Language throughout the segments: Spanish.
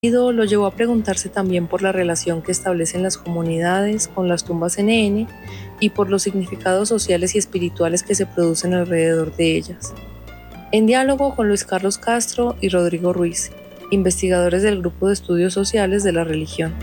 Lo llevó a preguntarse también por la relación que establecen las comunidades con las tumbas NN y por los significados sociales y espirituales que se producen alrededor de ellas. En diálogo con Luis Carlos Castro y Rodrigo Ruiz, investigadores del Grupo de Estudios Sociales de la Religión.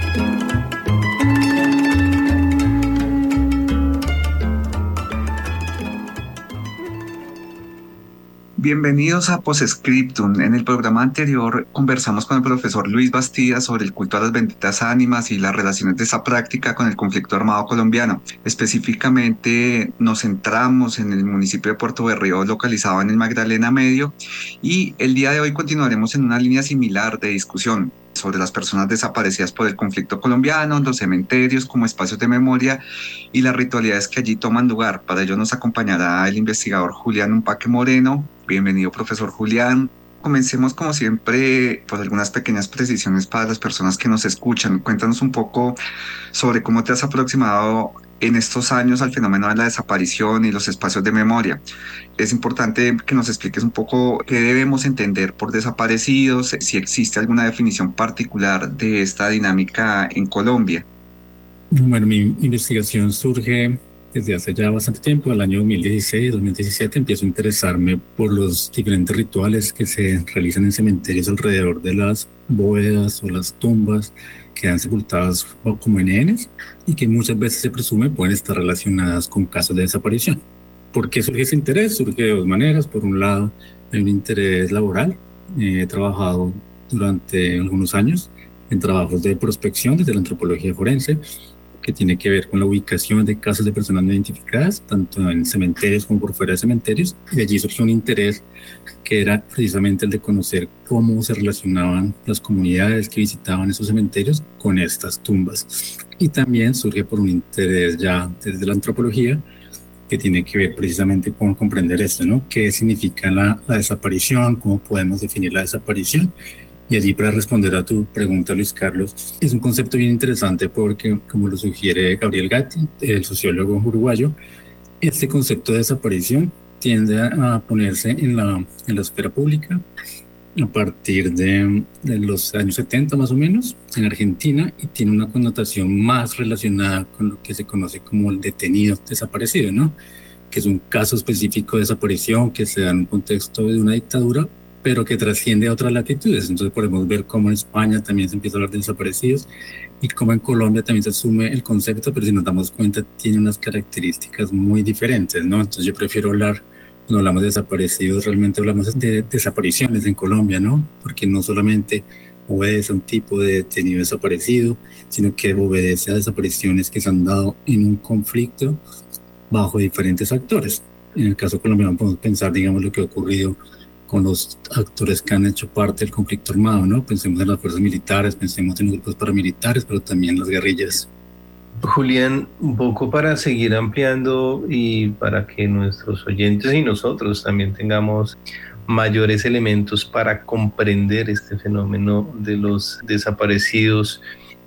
Bienvenidos a Postscriptum. En el programa anterior conversamos con el profesor Luis Bastidas sobre el culto a las benditas ánimas y las relaciones de esa práctica con el conflicto armado colombiano. Específicamente nos centramos en el municipio de Puerto Berrío, localizado en el Magdalena Medio, y el día de hoy continuaremos en una línea similar de discusión sobre las personas desaparecidas por el conflicto colombiano, los cementerios como espacios de memoria y las ritualidades que allí toman lugar. Para ello nos acompañará el investigador Julián Umpaque Moreno. Bienvenido, profesor Julián. Comencemos como siempre por algunas pequeñas precisiones para las personas que nos escuchan. Cuéntanos un poco sobre cómo te has aproximado en estos años al fenómeno de la desaparición y los espacios de memoria. Es importante que nos expliques un poco qué debemos entender por desaparecidos, si existe alguna definición particular de esta dinámica en Colombia. Bueno, mi investigación surge desde hace ya bastante tiempo, el año 2016, 2017, empiezo a interesarme por los diferentes rituales que se realizan en cementerios alrededor de las bóvedas o las tumbas que quedan sepultadas como NNs y que muchas veces se presume pueden estar relacionadas con casos de desaparición. ¿Por qué surge ese interés? Surge de dos maneras. Por un lado, hay un interés laboral. He trabajado durante algunos años en trabajos de prospección desde la antropología forense, que tiene que ver con la ubicación de casos de personas no identificadas, tanto en cementerios como por fuera de cementerios. Y de allí surgió un interés que era precisamente el de conocer cómo se relacionaban las comunidades que visitaban esos cementerios con estas tumbas. Y también surge por un interés ya desde la antropología que tiene que ver precisamente con comprender esto, ¿no? ¿Qué significa la desaparición? ¿Cómo podemos definir la desaparición? Y allí, para responder a tu pregunta, Luis Carlos, es un concepto bien interesante porque, como lo sugiere Gabriel Gatti, el sociólogo uruguayo, este concepto de desaparición tiende a ponerse en la esfera pública a partir de los años 70 más o menos en Argentina, y tiene una connotación más relacionada con lo que se conoce como el detenido desaparecido, ¿no? Que es un caso específico de desaparición que se da en un contexto de una dictadura, pero que trasciende a otras latitudes. Entonces podemos ver cómo en España también se empieza a hablar de desaparecidos y cómo en Colombia también se asume el concepto, pero si nos damos cuenta tiene unas características muy diferentes, ¿no? Entonces yo prefiero hablar, cuando hablamos de desaparecidos, realmente hablamos de desapariciones en Colombia, ¿no? Porque no solamente obedece a un tipo de detenido desaparecido, sino que obedece a desapariciones que se han dado en un conflicto bajo diferentes actores. En el caso colombiano podemos pensar, digamos, lo que ha ocurrido con los actores que han hecho parte del conflicto armado, ¿no? Pensemos en las fuerzas militares, pensemos en los grupos paramilitares, pero también las guerrillas. Julián, un poco para seguir ampliando y para que nuestros oyentes y nosotros también tengamos mayores elementos para comprender este fenómeno de los desaparecidos.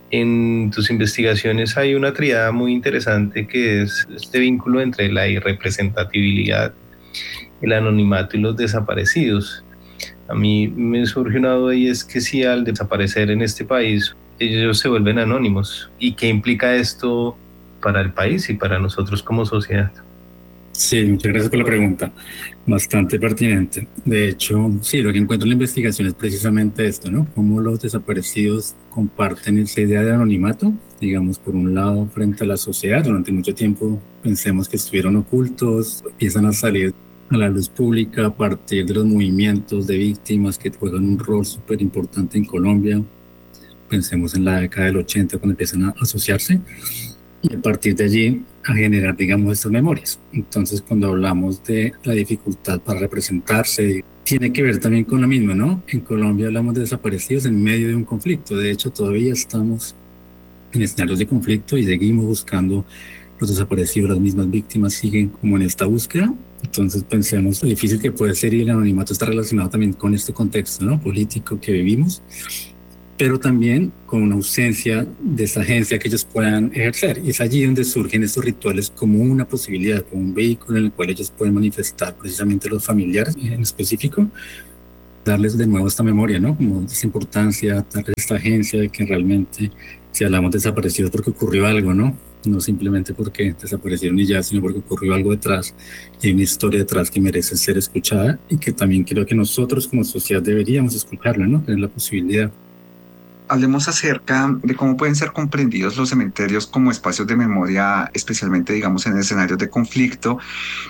En tus investigaciones hay una triada muy interesante que es este vínculo entre la irrepresentatividad, el anonimato y los desaparecidos. A mí me surge una duda, y es que si al desaparecer en este país ellos se vuelven anónimos, ¿y qué implica esto para el país y para nosotros como sociedad? Sí, muchas gracias por la pregunta, bastante pertinente. De hecho, sí, lo que encuentro en la investigación es precisamente esto, ¿no? Cómo los desaparecidos comparten esa idea de anonimato, digamos, por un lado, frente a la sociedad. Durante mucho tiempo pensemos que estuvieron ocultos, empiezan a salir a la luz pública a partir de los movimientos de víctimas que juegan un rol súper importante en Colombia. Pensemos en la década del 80, cuando empiezan a asociarse y a partir de allí a generar, digamos, estas memorias. Entonces, cuando hablamos de la dificultad para representarse, tiene que ver también con lo mismo, ¿no? En Colombia hablamos de desaparecidos en medio de un conflicto. De hecho, todavía estamos en escenarios de conflicto y seguimos buscando los desaparecidos, las mismas víctimas siguen como en esta búsqueda. Entonces pensemos lo difícil que puede ser, y el anonimato está relacionado también con este contexto, ¿no? Político que vivimos, pero también con una ausencia de esa agencia que ellos puedan ejercer. Y es allí donde surgen estos rituales como una posibilidad, como un vehículo en el cual ellos pueden manifestar, precisamente los familiares en específico, darles de nuevo esta memoria, ¿no? Como esta importancia, darles esta agencia de que realmente si hablamos de desaparecidos porque ocurrió algo, ¿no? No simplemente porque desaparecieron y ya, sino porque ocurrió algo detrás y hay una historia detrás que merece ser escuchada y que también creo que nosotros como sociedad deberíamos escucharla, ¿no? Tener la posibilidad. Hablemos acerca de cómo pueden ser comprendidos los cementerios como espacios de memoria, especialmente, digamos, en escenarios de conflicto,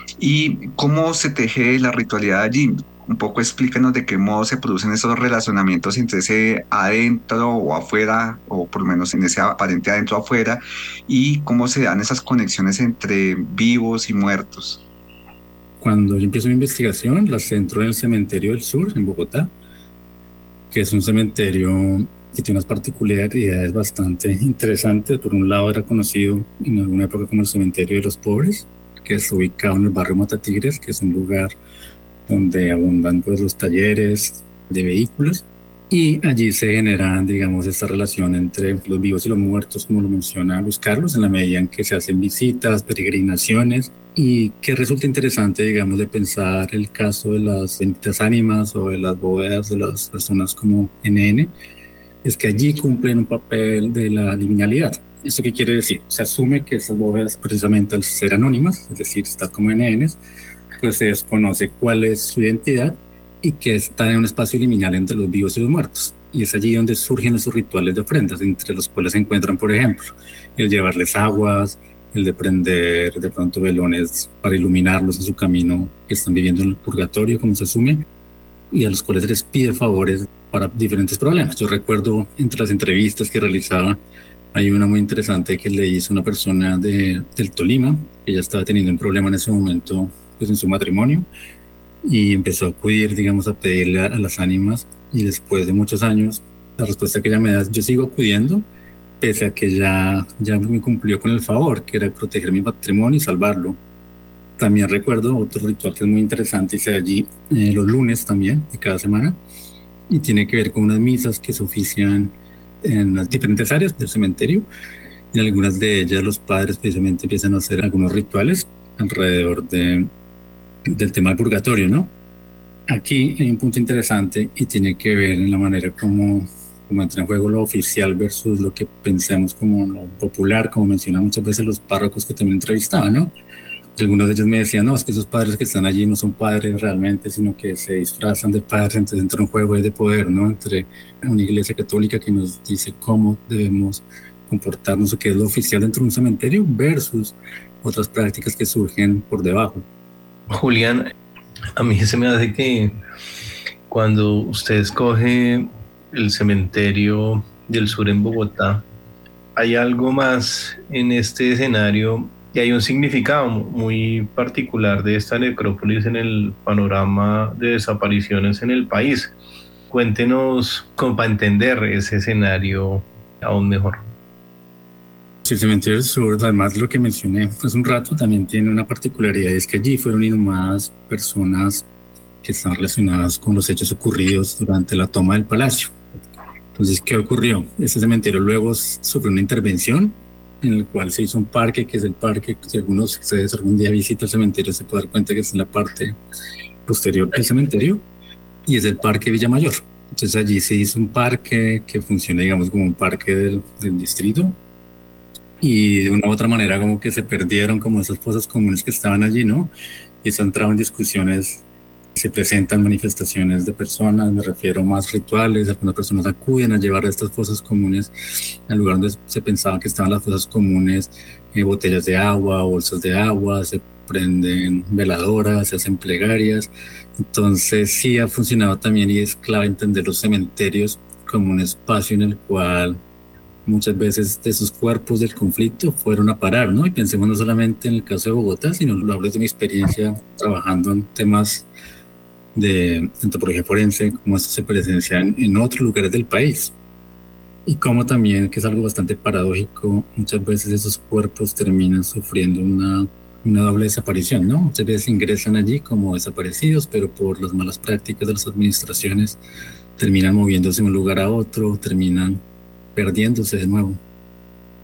y cómo se teje la ritualidad allí. Un poco explícanos de qué modo se producen esos relacionamientos entre ese adentro o afuera, o por lo menos en ese aparente adentro o afuera, y cómo se dan esas conexiones entre vivos y muertos. Cuando yo empiezo mi investigación, la centro en el Cementerio del Sur, en Bogotá, que es un cementerio que tiene unas particularidades bastante interesantes. Por un lado, era conocido en alguna época como el Cementerio de los Pobres, que está ubicado en el barrio Matatigres, que es un lugar donde abundan pues, los talleres de vehículos. Y allí se generan, digamos, esta relación entre los vivos y los muertos, como lo menciona Luis Carlos, en la medida en que se hacen visitas, peregrinaciones, y que resulta interesante, digamos, de pensar el caso de las benditas ánimas o de las bóvedas de las personas como NN, es que allí cumplen un papel de la liminalidad. ¿Esto qué quiere decir? Se asume que esas bóvedas, precisamente al ser anónimas, es decir, estar como NNs, pues se desconoce cuál es su identidad y que está en un espacio liminal entre los vivos y los muertos. Y es allí donde surgen esos rituales de ofrendas, entre los cuales se encuentran, por ejemplo, el llevarles aguas, el de prender de pronto velones para iluminarlos en su camino que están viviendo en el purgatorio, como se asume, y a los cuales les pide favores para diferentes problemas. Yo recuerdo entre las entrevistas que realizaba, hay una muy interesante que le hizo una persona del Tolima, que ya estaba teniendo un problema en ese momento pues, en su matrimonio, y empezó a acudir, digamos, a pedirle a las ánimas, y después de muchos años, la respuesta que ella me da es: yo sigo acudiendo, pese a que ya me cumplió con el favor, que era proteger mi patrimonio y salvarlo. También recuerdo otro ritual que es muy interesante, y se da allí los lunes también, de cada semana, y tiene que ver con unas misas que se ofician en las diferentes áreas del cementerio. En algunas de ellas los padres precisamente empiezan a hacer algunos rituales alrededor del tema del purgatorio, ¿no? Aquí hay un punto interesante y tiene que ver en la manera como entra en juego lo oficial versus lo que pensamos como lo popular, como mencionan muchas veces los párrocos que también entrevistaban, ¿no? Algunos de ellos me decían: no, es que esos padres que están allí no son padres realmente, sino que se disfrazan de padres. Entonces entra un juego de poder, ¿no? Entre una iglesia católica que nos dice cómo debemos comportarnos o qué es lo oficial dentro de un cementerio versus otras prácticas que surgen por debajo. Julián, a mí se me hace que cuando usted escoge el Cementerio del Sur en Bogotá, hay algo más en este escenario y hay un significado muy particular de esta necrópolis en el panorama de desapariciones en el país. Cuéntenos como para entender ese escenario aún mejor. Sí, el Cementerio del Sur, además de lo que mencioné hace un rato, también tiene una particularidad, es que allí fueron inhumadas personas que están relacionadas con los hechos ocurridos durante la toma del palacio. Entonces, ¿qué ocurrió? Este cementerio luego sufrió una intervención en el cual se hizo un parque, que es el parque, si algunos de ustedes algún día visitan el cementerio se puede dar cuenta que es en la parte posterior del cementerio, y es el Parque Villamayor. Entonces allí se hizo un parque que funciona, digamos, como un parque del distrito, y de una u otra manera como que se perdieron como esas fosas comunes que estaban allí, ¿no? Y eso entraba en discusiones. Se presentan manifestaciones de personas, me refiero más rituales, algunas personas acuden a llevar estas fosas comunes al lugar donde se pensaba que estaban las fosas comunes, botellas de agua, bolsas de agua, se prenden veladoras, se hacen plegarias. Entonces sí ha funcionado también, y es clave entender los cementerios como un espacio en el cual muchas veces de esos cuerpos del conflicto fueron a parar, ¿no? Y pensemos no solamente en el caso de Bogotá, sino lo hablo de mi experiencia trabajando en temas de antropología forense, cómo esto se presencia en otros lugares del país. Y cómo también, que es algo bastante paradójico, muchas veces esos cuerpos terminan sufriendo una doble desaparición, ¿no? Muchas veces ingresan allí como desaparecidos, pero por las malas prácticas de las administraciones terminan moviéndose de un lugar a otro, terminan perdiéndose de nuevo.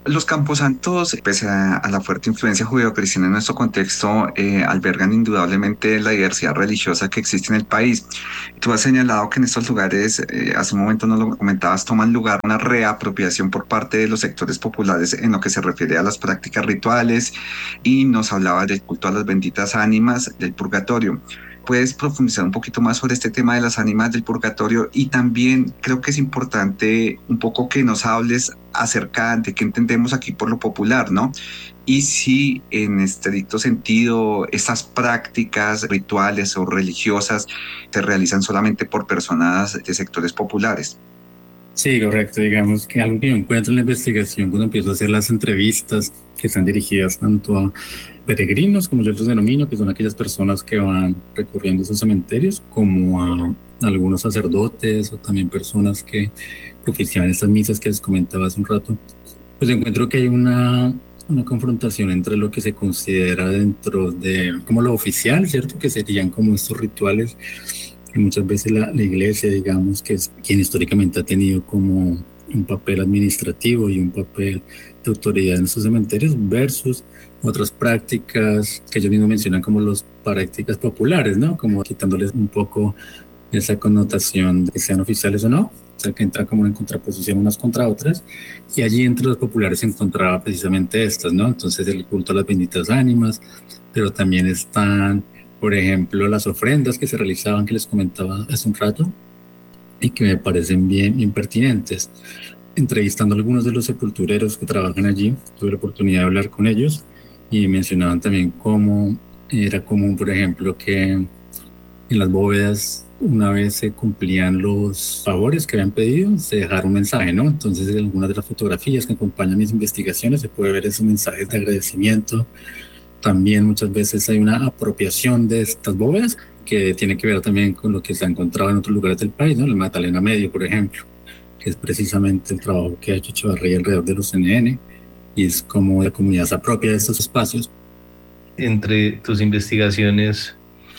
Los camposantos, pese a la fuerte influencia judeocristiana en nuestro contexto, albergan indudablemente la diversidad religiosa que existe en el país. Tú has señalado que en estos lugares, hace un momento nos lo comentabas, toman lugar una reapropiación por parte de los sectores populares en lo que se refiere a las prácticas rituales, y nos hablaba del culto a las benditas ánimas del purgatorio. ¿Puedes profundizar un poquito más sobre este tema de las ánimas del purgatorio? Y también creo que es importante un poco que nos hables acerca de qué entendemos aquí por lo popular, ¿no? Y si en estricto sentido estas prácticas rituales o religiosas se realizan solamente por personas de sectores populares. Sí, correcto. Digamos que algo que yo encuentro en la investigación cuando empiezo a hacer las entrevistas que están dirigidas tanto a peregrinos, como yo los denomino, que son aquellas personas que van recorriendo esos cementerios, como a algunos sacerdotes o también personas que oficiaban estas misas que les comentaba hace un rato, pues encuentro que hay una confrontación entre lo que se considera dentro de como lo oficial, ¿cierto? Que serían como estos rituales que muchas veces la iglesia, digamos, que es quien históricamente ha tenido como un papel administrativo y un papel de autoridad en estos cementerios, versus otras prácticas que ellos mismos mencionan como las prácticas populares, ¿no? Como quitándoles un poco esa connotación de que sean oficiales o no, o sea, que entra como en contraposición unas contra otras, y allí entre los populares se encontraba precisamente estas, ¿no? Entonces el culto a las benditas ánimas, pero también están, por ejemplo, las ofrendas que se realizaban, que les comentaba hace un rato, y que me parecen bien pertinentes. Entrevistando a algunos de los sepultureros que trabajan allí, tuve la oportunidad de hablar con ellos y mencionaban también cómo era común, por ejemplo, que en las bóvedas, una vez se cumplían los favores que habían pedido, se dejara un mensaje, ¿no? Entonces, en algunas de las fotografías que acompañan mis investigaciones se puede ver esos mensajes de agradecimiento. También muchas veces hay una apropiación de estas bóvedas que tiene que ver también con lo que se ha encontrado en otros lugares del país, ¿no? El Magdalena Medio, por ejemplo, que es precisamente el trabajo que ha hecho Echevarría alrededor de los CNN, y es como la comunidad se apropia de estos espacios. Entre tus investigaciones,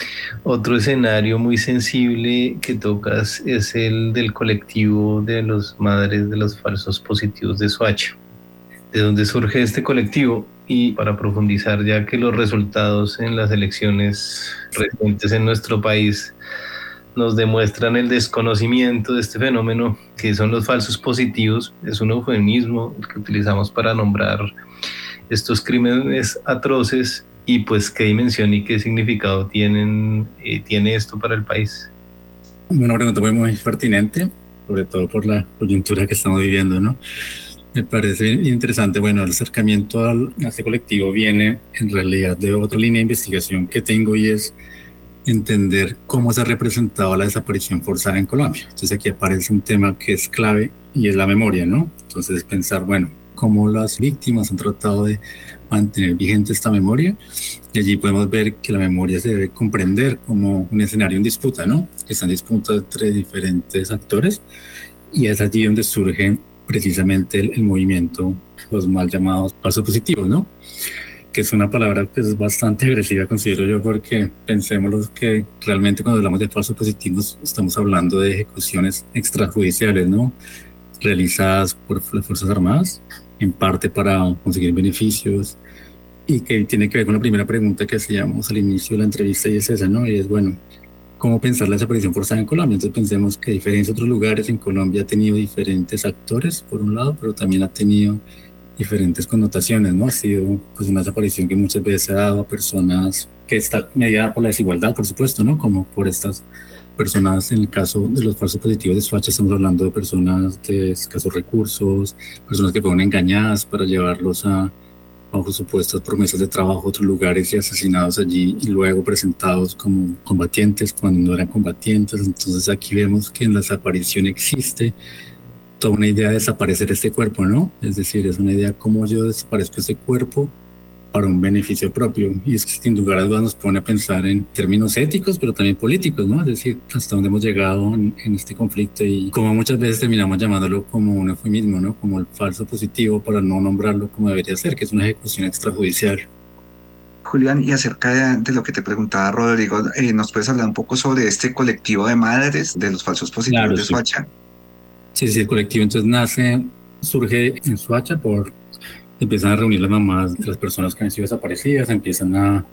otro escenario muy sensible que tocas es el del colectivo de las madres de los falsos positivos de Soacha. ¿De dónde surge este colectivo? Y para profundizar, ya que los resultados en las elecciones recientes en nuestro país nos demuestran el desconocimiento de este fenómeno, que son los falsos positivos, es un eufemismo que utilizamos para nombrar estos crímenes atroces, y pues qué dimensión y qué significado tiene esto para el país. Una pregunta muy pertinente, sobre todo por la coyuntura que estamos viviendo, ¿no? Me parece interesante. Bueno, el acercamiento a este colectivo viene en realidad de otra línea de investigación que tengo, y es entender cómo se ha representado la desaparición forzada en Colombia. Entonces aquí aparece un tema que es clave y es la memoria, ¿no? Entonces pensar, bueno, cómo las víctimas han tratado de mantener vigente esta memoria, y allí podemos ver que la memoria se debe comprender como un escenario en disputa, ¿no? Que está en disputa entre diferentes actores, y es allí donde surge precisamente el movimiento, los mal llamados falsos positivos, ¿no? Que es una palabra que es bastante agresiva, considero yo, porque pensémoslo que realmente cuando hablamos de falsos positivos estamos hablando de ejecuciones extrajudiciales, ¿no? Realizadas por las Fuerzas Armadas, en parte para conseguir beneficios, y que tiene que ver con la primera pregunta que hacíamos al inicio de la entrevista, y es esa, ¿no? Y es, bueno, ¿cómo pensar la desaparición forzada en Colombia? Entonces pensemos que a diferencia de otros lugares, en Colombia ha tenido diferentes actores, por un lado, pero también ha tenido diferentes connotaciones, ¿no? Ha sido pues una desaparición que muchas veces se ha dado a personas que está mediada por la desigualdad, por supuesto, ¿no? Como por estas personas, en el caso de los falsos positivos de Soacha, estamos hablando de personas de escasos recursos, personas que fueron engañadas para llevarlos bajo supuestas promesas de trabajo a otros lugares y asesinados allí, y luego presentados como combatientes cuando no eran combatientes. Entonces aquí vemos que en la desaparición existe toda una idea de desaparecer este cuerpo, ¿no? Es decir, es una idea como yo desaparezco este cuerpo para un beneficio propio, y es que sin lugar a dudas nos pone a pensar en términos éticos, pero también políticos, ¿no? Es decir, hasta dónde hemos llegado en este conflicto, y como muchas veces terminamos llamándolo como un eufemismo, ¿no? Como el falso positivo, para no nombrarlo como debería ser, que es una ejecución extrajudicial. Julián, y acerca de lo que te preguntaba Rodrigo, ¿nos puedes hablar un poco sobre este colectivo de madres de los falsos positivos de Soacha? Sí, el colectivo entonces surge en Soacha por empiezan a reunir las mamás de las personas que han sido desaparecidas, empiezan a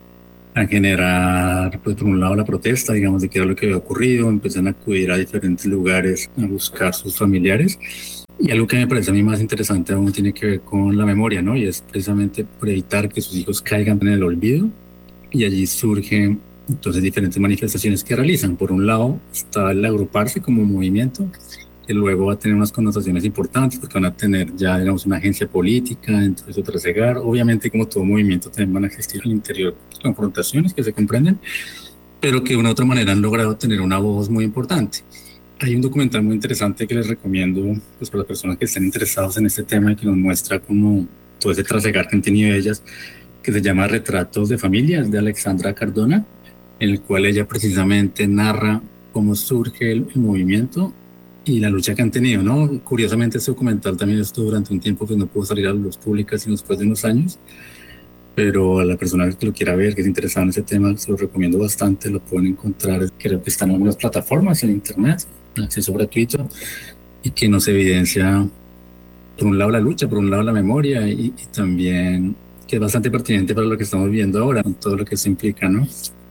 generar, pues, por un lado la protesta, digamos, de qué era lo que había ocurrido, empiezan a acudir a diferentes lugares a buscar sus familiares. Y algo que me parece a mí más interesante aún tiene que ver con la memoria, ¿no? Y es precisamente por evitar que sus hijos caigan en el olvido. Y allí surgen entonces diferentes manifestaciones que realizan. Por un lado está el agruparse como movimiento, que luego va a tener unas connotaciones importantes porque van a tener ya, digamos, una agencia política, entonces otra cegar. Obviamente, como todo movimiento, también van a existir al interior confrontaciones que se comprenden, pero que de una u otra manera han logrado tener una voz muy importante. Hay un documental muy interesante que les recomiendo, pues, para las personas que estén interesados en este tema y que nos muestra como todo ese trasegar que han tenido ellas, que se llama Retratos de Familias, de Alexandra Cardona, en el cual ella precisamente narra cómo surge el movimiento y la lucha que han tenido, ¿no? Curiosamente, este documental también estuvo durante un tiempo que no pudo salir a la luz pública sino después de unos años, pero a la persona que lo quiera ver, que es interesada en ese tema, se lo recomiendo bastante. Lo pueden encontrar, creo que están en algunas plataformas en internet, acceso gratuito, y que nos evidencia, por un lado, la lucha, por un lado, la memoria, y también que es bastante pertinente para lo que estamos viendo ahora, con todo lo que eso implica, ¿no?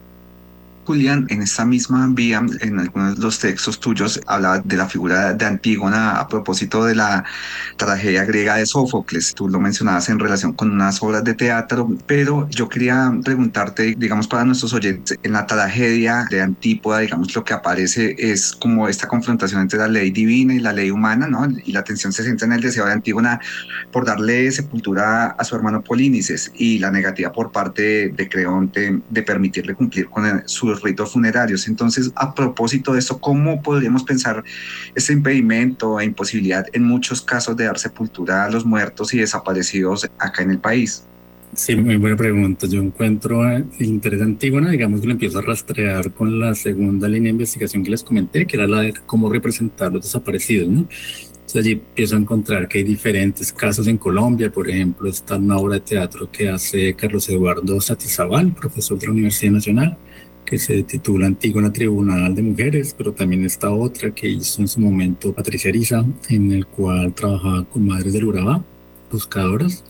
Julián, en esta misma vía, en algunos de los textos tuyos, habla de la figura de Antígona a propósito de la tragedia griega de Sófocles. Tú lo mencionabas en relación con unas obras de teatro, pero yo quería preguntarte, digamos, para nuestros oyentes, en la tragedia de Antípoda, digamos, lo que aparece es como esta confrontación entre la ley divina y la ley humana, ¿no? Y la tensión se centra en el deseo de Antígona por darle sepultura a su hermano Polínices y la negativa por parte de Creonte de permitirle cumplir con sus ritos funerarios. Entonces, a propósito de esto, ¿cómo podríamos pensar este impedimento e imposibilidad en muchos casos de dar sepultura a los muertos y desaparecidos acá en el país? Sí, muy buena pregunta. Yo encuentro el interés de Antígona, digamos que lo empiezo a rastrear con la segunda línea de investigación que les comenté, que era la de cómo representar los desaparecidos, ¿no? Entonces allí empiezo a encontrar que hay diferentes casos en Colombia. Por ejemplo, está una obra de teatro que hace Carlos Eduardo Satizabal, profesor de la Universidad Nacional, que se titula Antígona Tribunal de Mujeres, pero también está otra que hizo en su momento Patricia Ariza, en el cual trabajaba con madres del Urabá, buscadoras,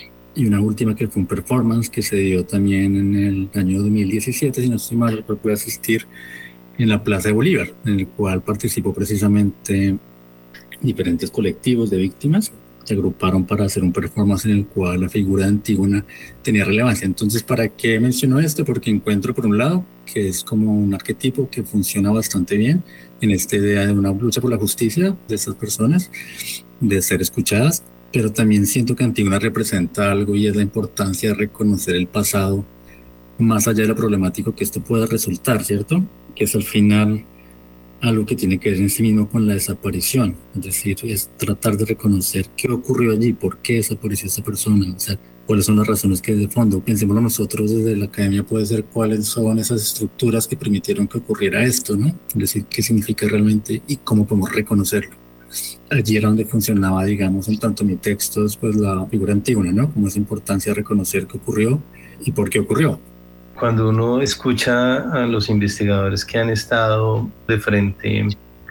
y una última que fue un performance que se dio también en el año 2017, si no estoy mal, que pude asistir en la Plaza de Bolívar, en el cual participó precisamente diferentes colectivos de víctimas. Se agruparon para hacer un performance en el cual la figura de Antígona tenía relevancia. Entonces, ¿para qué menciono esto? Porque encuentro, por un lado, que es como un arquetipo que funciona bastante bien en esta idea de una lucha por la justicia de estas personas, de ser escuchadas, pero también siento que Antígona representa algo y es la importancia de reconocer el pasado, más allá de lo problemático que esto pueda resultar, ¿cierto? Que es al final algo que tiene que ver en sí mismo con la desaparición, es decir, es tratar de reconocer qué ocurrió allí, por qué desapareció esa persona, o sea, cuáles son las razones que de fondo, pensémoslo nosotros desde la academia, puede ser cuáles son esas estructuras que permitieron que ocurriera esto, ¿no? Es decir, qué significa realmente y cómo podemos reconocerlo. Allí era donde funcionaba, digamos, en tanto mi texto, pues la figura Antígona, ¿no? Como esa importancia de reconocer qué ocurrió y por qué ocurrió. Cuando uno escucha a los investigadores que han estado de frente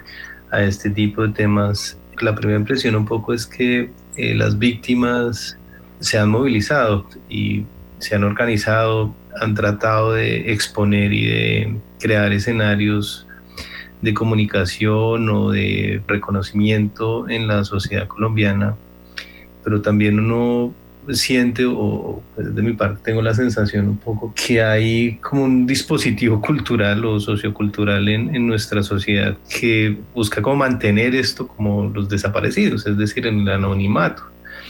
a este tipo de temas, la primera impresión un poco es que las víctimas se han movilizado y se han organizado, han tratado de exponer y de crear escenarios de comunicación o de reconocimiento en la sociedad colombiana, pero también uno siente, o pues, de mi parte tengo la sensación un poco que hay como un dispositivo cultural o sociocultural en nuestra sociedad que busca como mantener esto como los desaparecidos, es decir, en el anonimato.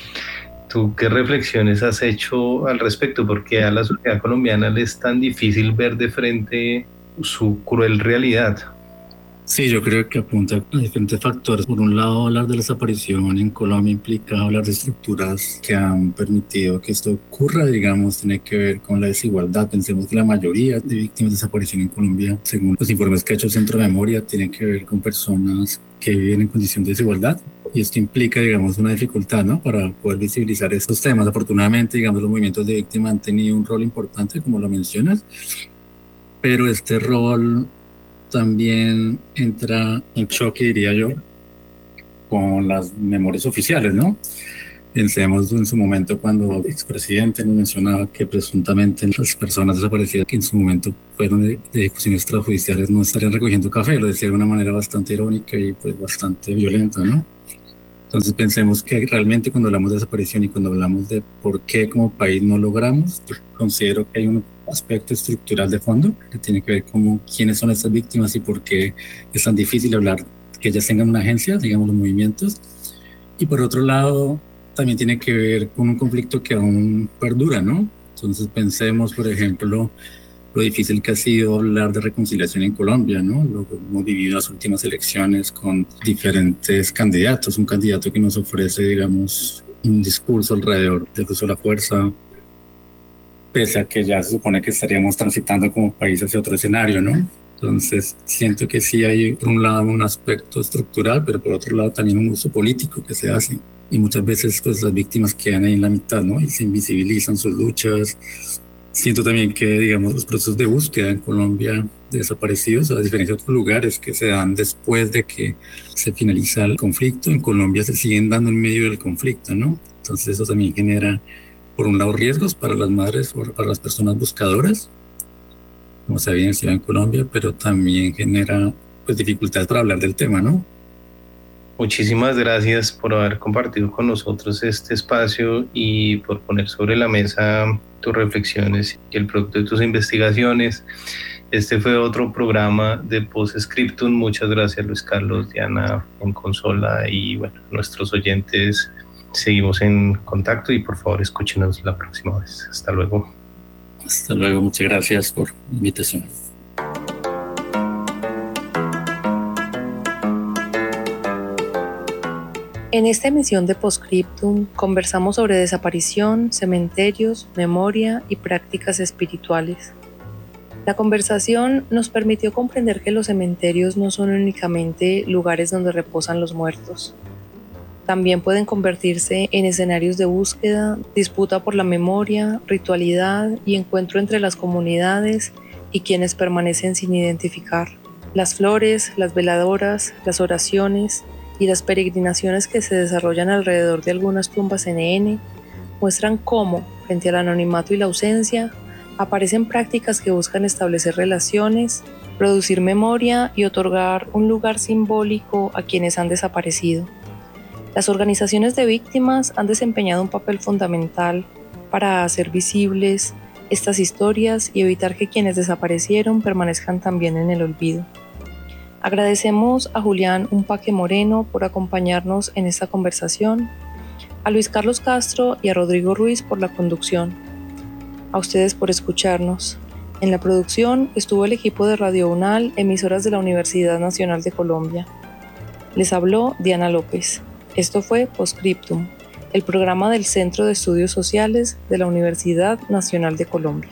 ¿Tú qué reflexiones has hecho al respecto? ¿Por qué a la sociedad colombiana le es tan difícil ver de frente su cruel realidad? Sí, yo creo que apunta a diferentes factores. Por un lado, hablar de la desaparición en Colombia implica hablar de estructuras que han permitido que esto ocurra, digamos, tiene que ver con la desigualdad. Pensemos que la mayoría de víctimas de desaparición en Colombia, según los informes que ha hecho el Centro de Memoria, tiene que ver con personas que viven en condición de desigualdad. Y esto implica, digamos, una dificultad, ¿no?, para poder visibilizar estos temas. Afortunadamente, digamos, los movimientos de víctimas han tenido un rol importante, como lo mencionas, pero este rol también entra en choque, diría yo, con las memorias oficiales, ¿no? Pensemos en su momento cuando el expresidente nos mencionaba que presuntamente las personas desaparecidas que en su momento fueron de ejecuciones extrajudiciales no estarían recogiendo café. Lo decía de una manera bastante irónica y pues bastante violenta, ¿no? Entonces pensemos que realmente cuando hablamos de desaparición y cuando hablamos de por qué como país no logramos, yo considero que hay un aspecto estructural de fondo que tiene que ver con quiénes son estas víctimas y por qué es tan difícil hablar que ellas tengan una agencia, digamos los movimientos. Y por otro lado, también tiene que ver con un conflicto que aún perdura, ¿no? Entonces pensemos, por ejemplo, lo difícil que ha sido hablar de reconciliación en Colombia, ¿no? Lo que hemos vivido en las últimas elecciones con diferentes candidatos, un candidato que nos ofrece, digamos, un discurso alrededor del uso de la fuerza, pese a que ya se supone que estaríamos transitando como país hacia otro escenario, ¿no? Entonces, siento que sí hay, por un lado, un aspecto estructural, pero por otro lado también un uso político que se hace. Y muchas veces, pues, las víctimas quedan ahí en la mitad, ¿no? Y se invisibilizan sus luchas. Siento también que, digamos, los procesos de búsqueda en Colombia de desaparecidos, a diferencia de otros lugares que se dan después de que se finaliza el conflicto, en Colombia se siguen dando en medio del conflicto, ¿no? Entonces eso también genera, por un lado, riesgos para las madres o para las personas buscadoras, como se ha evidenciado en Colombia, pero también genera, pues, dificultades para hablar del tema, ¿no? Muchísimas gracias por haber compartido con nosotros este espacio y por poner sobre la mesa tus reflexiones y el producto de tus investigaciones. Este fue otro programa de Postscriptum. Muchas gracias, Luis Carlos, Diana en consola y bueno, nuestros oyentes, seguimos en contacto y por favor escúchenos la próxima vez. Hasta luego. Hasta luego, muchas gracias por la invitación. En esta emisión de Postscriptum conversamos sobre desaparición, cementerios, memoria y prácticas espirituales. La conversación nos permitió comprender que los cementerios no son únicamente lugares donde reposan los muertos. También pueden convertirse en escenarios de búsqueda, disputa por la memoria, ritualidad y encuentro entre las comunidades y quienes permanecen sin identificar. Las flores, las veladoras, las oraciones y las peregrinaciones que se desarrollan alrededor de algunas tumbas NN muestran cómo, frente al anonimato y la ausencia, aparecen prácticas que buscan establecer relaciones, producir memoria y otorgar un lugar simbólico a quienes han desaparecido. Las organizaciones de víctimas han desempeñado un papel fundamental para hacer visibles estas historias y evitar que quienes desaparecieron permanezcan también en el olvido. Agradecemos a Julián Umpaque Moreno por acompañarnos en esta conversación, a Luis Carlos Castro y a Rodrigo Ruiz por la conducción, a ustedes por escucharnos. En la producción estuvo el equipo de Radio UNAL, emisoras de la Universidad Nacional de Colombia. Les habló Diana López. Esto fue Postscriptum, el programa del Centro de Estudios Sociales de la Universidad Nacional de Colombia.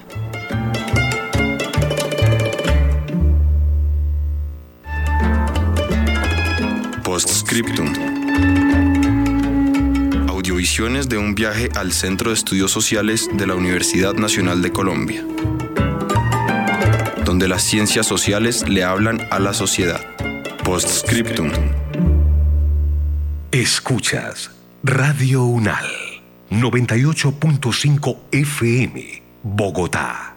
Postscriptum. Audiovisiones de un viaje al Centro de Estudios Sociales de la Universidad Nacional de Colombia, donde las ciencias sociales le hablan a la sociedad. Postscriptum. Escuchas Radio UNAL 98.5 FM, Bogotá.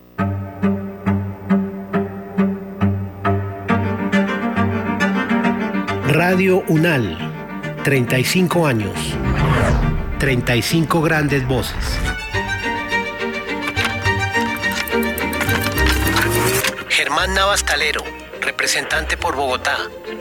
Radio UNAL, 35 años, 35 grandes voces. Germán Navas Calero, representante por Bogotá,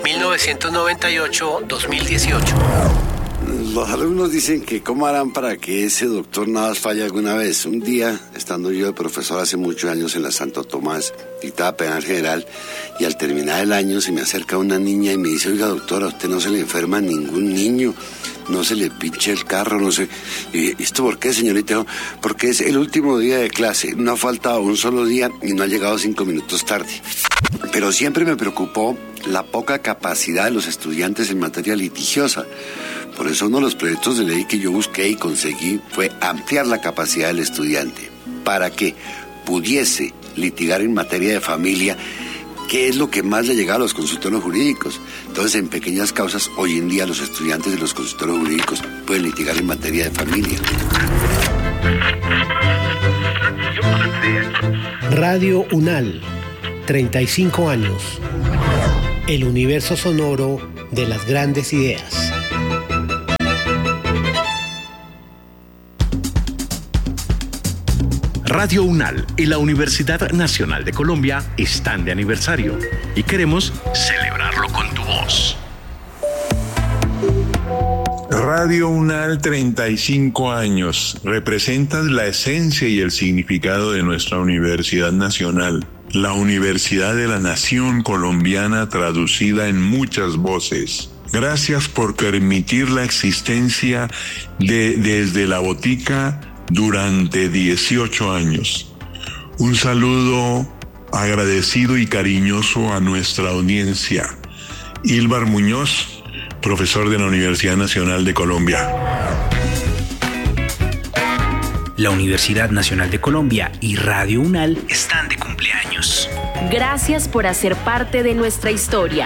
1998-2018. Los alumnos dicen que cómo harán para que ese doctor Navas falle alguna vez. Un día, estando yo de profesor hace muchos años en la Santo Tomás, dictaba penal general, y al terminar el año se me acerca una niña y me dice: oiga, doctor, a usted no se le enferma ningún niño, no se le pinche el carro, no sé. Y, ¿esto por qué, señorita? Porque es el último día de clase, no ha faltado un solo día y no ha llegado 5 minutos tarde. Pero siempre me preocupó la poca capacidad de los estudiantes en materia litigiosa. Por eso uno de los proyectos de ley que yo busqué y conseguí fue ampliar la capacidad del estudiante para que pudiese litigar en materia de familia ¿Qué es lo que más le llega a los consultorios jurídicos? Entonces, en pequeñas causas, hoy en día los estudiantes de los consultorios jurídicos pueden litigar en materia de familia. Radio UNAL, 35 años. El universo sonoro de las grandes ideas. Radio UNAL y la Universidad Nacional de Colombia están de aniversario y queremos celebrarlo con tu voz. Radio UNAL 35 años. Representas la esencia y el significado de nuestra Universidad Nacional, la Universidad de la Nación Colombiana traducida en muchas voces. Gracias por permitir la existencia desde la botica durante 18 años. Un saludo agradecido y cariñoso a nuestra audiencia. Ilvar Muñoz, profesor de la Universidad Nacional de Colombia. La Universidad Nacional de Colombia y Radio UNAL están de cumpleaños. Gracias por hacer parte de nuestra historia.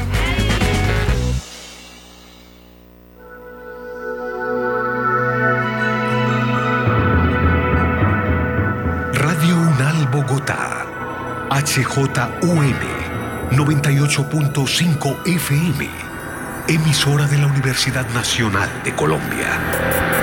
Radio UNAL Bogotá, HJUL 98.5 FM, emisora de la Universidad Nacional de Colombia.